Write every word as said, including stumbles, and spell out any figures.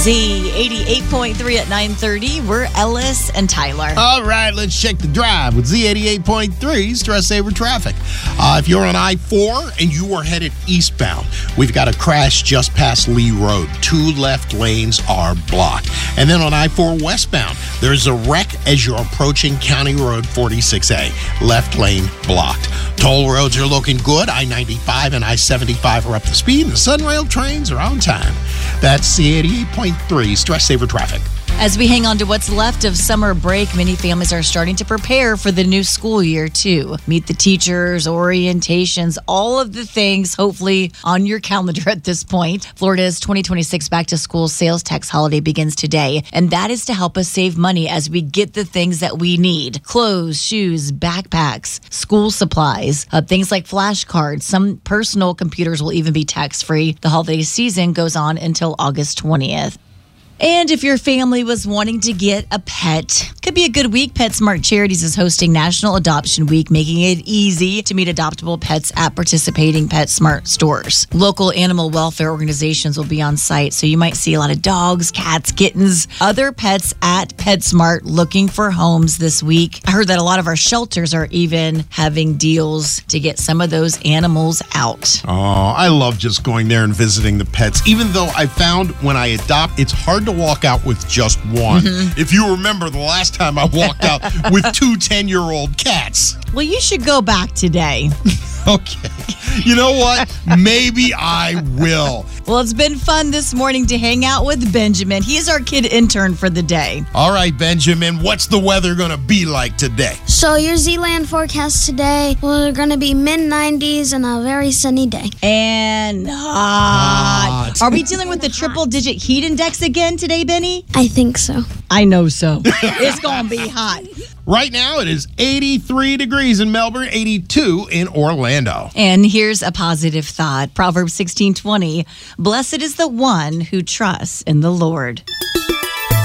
Z eighty-eight point three at nine thirty. We're Ellis and Tyler. All right, let's check the drive with Z eighty-eight point three Stress Saver Traffic. Uh, if you're on I four and you are headed eastbound, we've got a crash just past Lee Road. Two left lanes are blocked. And then on I four westbound, there's a wreck as you're approaching County Road forty-six A. Left lane blocked. Toll roads are looking good. I ninety-five and I seventy-five are up to speed, and the Sunrail trains are on time. That's Z eighty-eight point three Stress Saver Traffic. As we hang on to what's left of summer break, many families are starting to prepare for the new school year, too. Meet the teachers, orientations, all of the things, hopefully, on your calendar at this point. Florida's twenty twenty-six Back to School sales tax holiday begins today, and that is to help us save money as we get the things that we need. Clothes, shoes, backpacks, school supplies, uh, things like flashcards. Some personal computers will even be tax-free. The holiday season goes on until August twentieth. And if your family was wanting to get a pet, could be a good week. PetSmart Charities is hosting National Adoption Week, making it easy to meet adoptable pets at participating PetSmart stores. Local animal welfare organizations will be on site, so you might see a lot of dogs, cats, kittens, other pets at PetSmart looking for homes this week. I heard that a lot of our shelters are even having deals to get some of those animals out. Oh, I love just going there and visiting the pets. Even though I found when I adopt, it's hard to walk out with just one. Mm-hmm. If you remember the last time I walked out with two ten-year-old cats. Well, you should go back today. Okay. You know what? Maybe I will. Well, it's been fun this morning to hang out with Benjamin. He's our kid intern for the day. All right, Benjamin, what's the weather going to be like today? So your Z-Land forecast today, we're going to be mid nineties and a very sunny day. And hot. hot. Are we dealing with the triple-digit heat index again today, Benny? I think so. I know so. It's going to be hot. Right now, it is eighty-three degrees in Melbourne, eighty-two in Orlando. And here's a positive thought. Proverbs sixteen twenty. Blessed is the one who trusts in the Lord.